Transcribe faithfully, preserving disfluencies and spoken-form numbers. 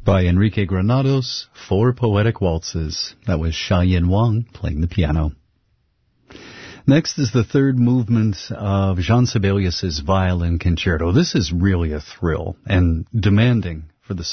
by Enrique Granados, Four Poetic Waltzes. That was Xiaoyin Wang playing the piano. Next is the third movement of Jean Sibelius's Violin Concerto. This is really a thrill and demanding for the